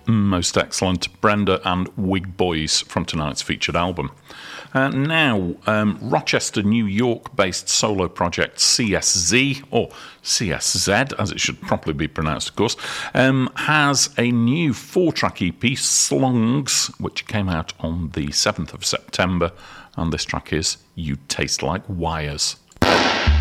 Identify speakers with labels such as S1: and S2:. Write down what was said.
S1: Most excellent. Brenda and Wig Boys from tonight's featured album. Now, Rochester, New York-based solo project CSZ, or CSZ, as it should properly be pronounced, of course, has a new 4-track EP, Slongs, which came out on the 7th of September, and this track is You Taste Like Wires.